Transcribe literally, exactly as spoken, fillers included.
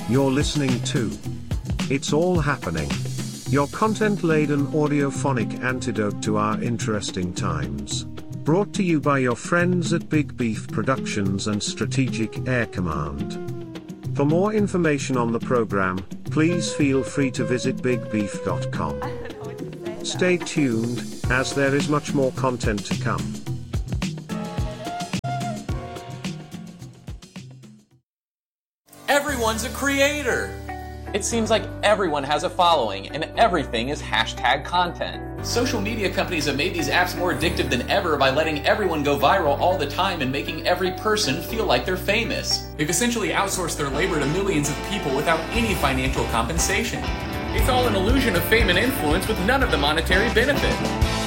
You're listening to It's All Happening, your content-laden audiophonic antidote to our interesting times. Brought to you by your friends at Big Beef Productions and Strategic Air Command. For more information on the program, please feel free to visit big beef dot com. Stay tuned, as there is much more content to come. Everyone's a creator! It seems like everyone has a following, and everything is hashtag content. Social media companies have made these apps more addictive than ever by letting everyone go viral all the time and making every person feel like they're famous. They've essentially outsourced their labor to millions of people without any financial compensation. It's all an illusion of fame and influence with none of the monetary benefit.